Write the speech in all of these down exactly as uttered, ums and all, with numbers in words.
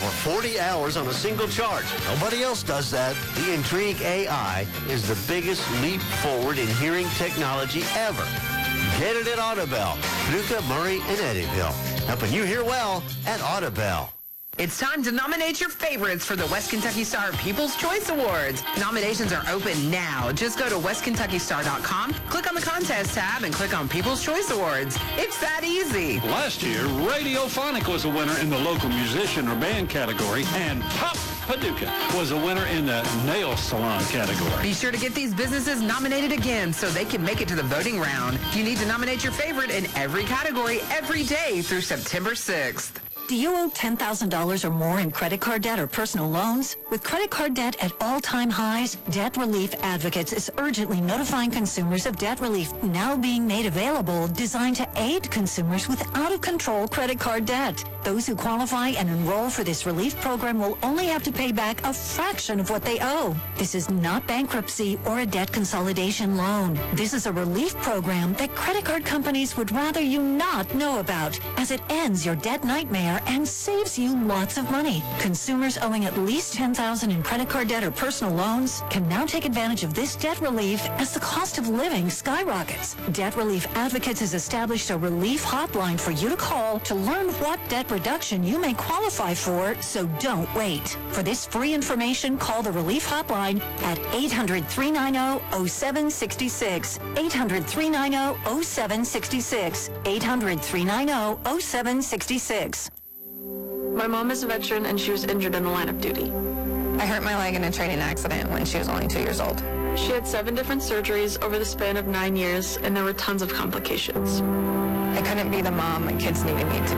for forty hours on a single charge. Nobody else does that. The Intrigue A I is the biggest leap forward in hearing technology ever. Get it at Audibel, Paducah, Murray, and Eddyville. Helping you hear well at Audibel. It's time to nominate your favorites for the West Kentucky Star People's Choice Awards. Nominations are open now. Just go to west kentucky star dot com, click on the contest tab, and click on People's Choice Awards. It's that easy. Last year, Radiophonic was a winner in the local musician or band category, and Pop Paducah was a winner in the nail salon category. Be sure to get these businesses nominated again so they can make it to the voting round. You need to nominate your favorite in every category every day through September sixth. Do you owe ten thousand dollars or more in credit card debt or personal loans? With credit card debt at all-time highs, Debt Relief Advocates is urgently notifying consumers of debt relief now being made available, designed to aid consumers with out-of-control credit card debt. Those who qualify and enroll for this relief program will only have to pay back a fraction of what they owe. This is not bankruptcy or a debt consolidation loan. This is a relief program that credit card companies would rather you not know about, as it ends your debt nightmare and saves you lots of money. Consumers owing at least ten thousand dollars in credit card debt or personal loans can now take advantage of this debt relief as the cost of living skyrockets. Debt Relief Advocates has established a relief hotline for you to call to learn what debt reduction you may qualify for, so don't wait. For this free information, call the relief hotline at eight hundred, three nine zero, zero seven six six, eight hundred, three nine zero, zero seven six six, eight hundred, three nine zero, zero seven six six. My mom is a veteran and she was injured in the line of duty. I hurt my leg in a training accident when she was only two years old. She had seven different surgeries over the span of nine years and there were tons of complications. I couldn't be the mom my kids needed me to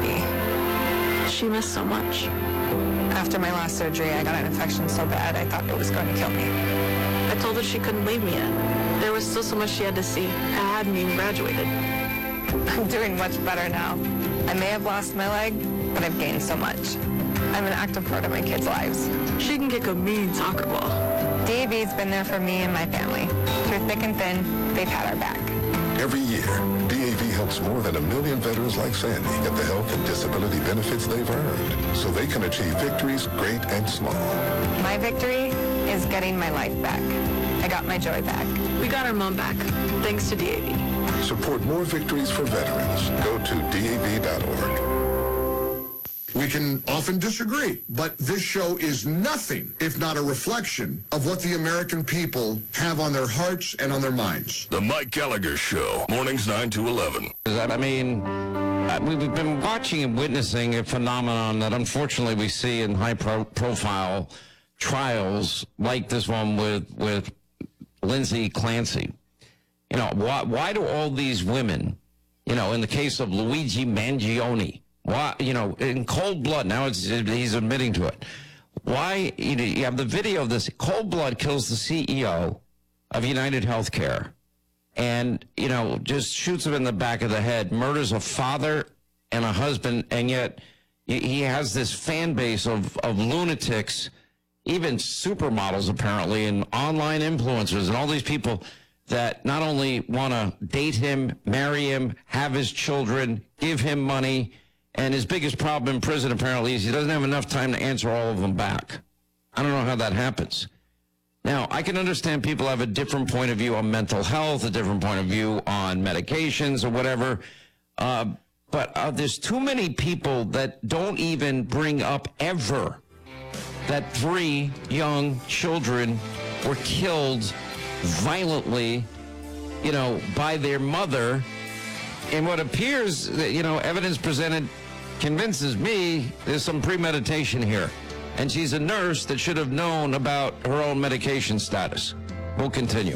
be. She missed so much. After my last surgery, I got an infection so bad I thought it was going to kill me. I told her she couldn't leave me yet. There was still so much she had to see. I hadn't even graduated. I'm doing much better now. I may have lost my leg, but I've gained so much. I'm an active part of my kids' lives. She can kick a mean soccer ball. D A V's been there for me and my family. Through thick and thin, they've had our back. Every year, D A V helps more than a million veterans like Sandy get the health and disability benefits they've earned so they can achieve victories great and small. My victory is getting my life back. I got my joy back. We got our mom back, thanks to D A V. Support more victories for veterans. Go to D A V dot org. We can often disagree, but this show is nothing if not a reflection of what the American people have on their hearts and on their minds. The Mike Gallagher Show, mornings nine to eleven. I mean, we've been watching and witnessing a phenomenon that unfortunately we see in high-profile trials like this one with, with Lindsay Clancy. You know, why, why do all these women, you know, in the case of Luigi Mangione, why, you know, in cold blood, now it's, he's admitting to it. Why, you know, you have the video of this, cold blood kills the C E O of United Healthcare and, you know, just shoots him in the back of the head, murders a father and a husband, and yet he has this fan base of, of lunatics, even supermodels apparently, and online influencers and all these people that not only want to date him, marry him, have his children, give him money, and his biggest problem in prison apparently is he doesn't have enough time to answer all of them back. I don't know how that happens. Now, I can understand people have a different point of view on mental health, a different point of view on medications or whatever, uh, but uh, there's too many people that don't even bring up ever that three young children were killed violently, you know, by their mother. And what appears, you know, evidence presented convinces me there's some premeditation here. And she's a nurse that should have known about her own medication status. We'll continue.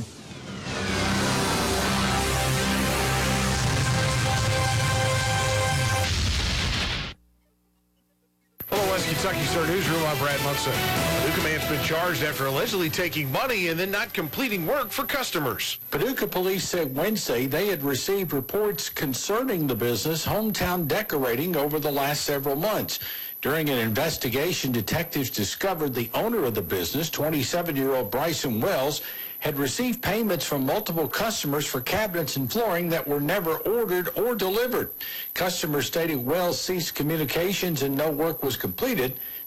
Hello, West Kentucky Star Newsroom. I'm Brad Munson. Paducah man's been charged after allegedly taking money and then not completing work for customers. Paducah police said Wednesday they had received reports concerning the business Hometown Decorating over the last several months. During an investigation, detectives discovered the owner of the business, twenty-seven-year-old Bryson Wells, had received payments from multiple customers for cabinets and flooring that were never ordered or delivered. Customers stated Wells ceased communications and no work was completed.